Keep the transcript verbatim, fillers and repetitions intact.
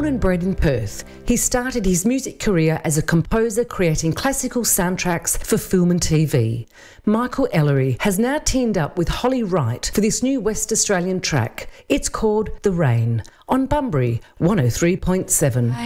and bred in Perth, he started his music career as a composer creating classical soundtracks for film and T V. Michael Ellery has now teamed up with Holly Wright for this new West Australian track. It's called The Rain on Bunbury one oh three point seven.